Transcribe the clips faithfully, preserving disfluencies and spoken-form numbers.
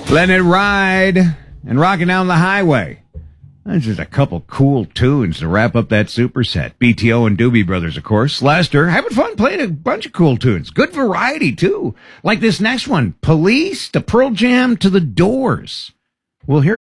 Letting it ride and rocking down the highway. That's just a couple cool tunes to wrap up that superset. B T O and Doobie Brothers, of course. Lester, having fun playing a bunch of cool tunes. Good variety, too. Like this next one, Police to Pearl Jam to the Doors. We'll hear.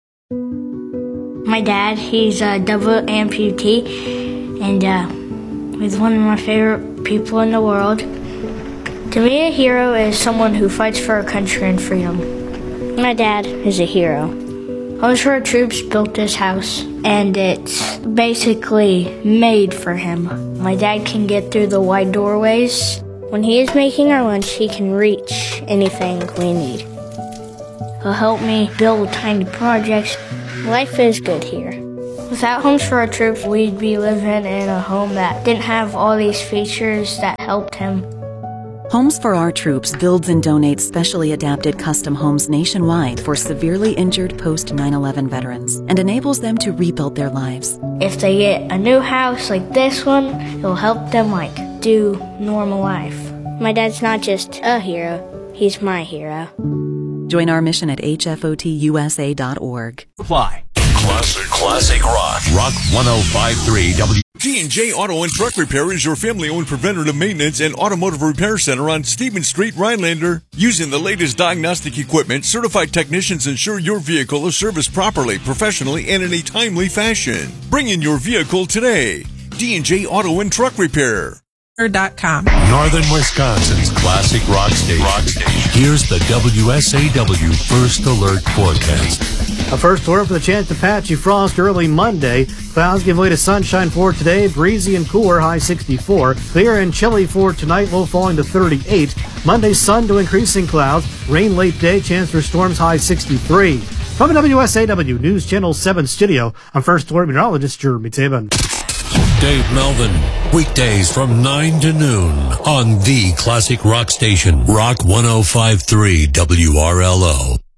My dad, he's a double amputee, and uh, he's one of my favorite people in the world. To me, a hero is someone who fights for our country and freedom. My dad is a hero. Homes for Our Troops built this house, and it's basically made for him. My dad can get through the wide doorways. When he is making our lunch, he can reach anything we need. He'll help me build tiny projects. Life is good here. Without Homes for Our Troops, we'd be living in a home that didn't have all these features that helped him. Homes for Our Troops builds and donates specially adapted custom homes nationwide for severely injured post nine eleven veterans and enables them to rebuild their lives. If they get a new house like this one, it'll help them like do normal life. My dad's not just a hero, he's my hero. Join our mission at H F O T U S A dot org. Apply. Classic, classic rock. Rock one oh five point three W. D and J Auto and Truck Repair is your family-owned preventative maintenance and automotive repair center on Stevens Street, Rhinelander. Using the latest diagnostic equipment, certified technicians ensure your vehicle is serviced properly, professionally, and in a timely fashion. Bring in your vehicle today. D and J Auto and Truck Repair. Dot com. Northern Wisconsin's classic rock station. rock station. Here's the W S A W First Alert forecast. A first alert for the chance to patchy frost early Monday. Clouds give way to sunshine for today. Breezy and cooler, high sixty-four. Clear and chilly for tonight, low falling to thirty-eight. Monday, sun to increasing clouds. Rain late day, chance for storms, high sixty-three. From the W S A W News Channel seven studio, I'm First Alert meteorologist Jeremy Tabin. Dave Melvin, weekdays from nine to noon on the classic rock station, Rock one oh five point three W R L O.